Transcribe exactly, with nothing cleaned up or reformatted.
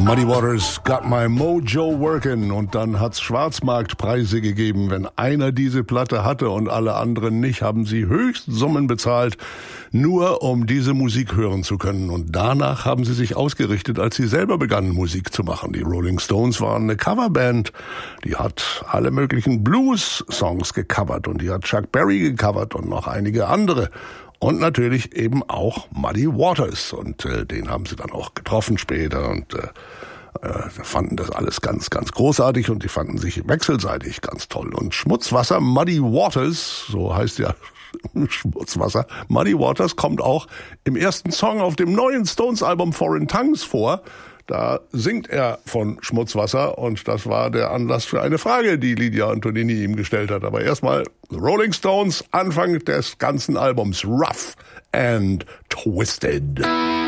Muddy Waters, Got My Mojo Workin'. Und dann hat's Schwarzmarktpreise gegeben. Wenn einer diese Platte hatte und alle anderen nicht, haben sie Höchstsummen bezahlt, nur um diese Musik hören zu können. Und danach haben sie sich ausgerichtet, als sie selber begannen, Musik zu machen. Die Rolling Stones waren eine Coverband. Die hat alle möglichen Blues-Songs gecovert. Und die hat Chuck Berry gecovert und noch einige andere. Und natürlich eben auch Muddy Waters. Und äh, den haben sie dann auch getroffen später und äh, äh, fanden das alles ganz, ganz großartig und die fanden sich wechselseitig ganz toll. Und Schmutzwasser, Muddy Waters, so heißt ja Schmutzwasser, Muddy Waters kommt auch im ersten Song auf dem neuen Stones-Album Foreign Tongues vor. Da singt er von Schmutzwasser und das war der Anlass für eine Frage, die Lydia Antonini ihm gestellt hat. Aber erstmal Rolling Stones, Anfang des ganzen Albums, Rough and Twisted.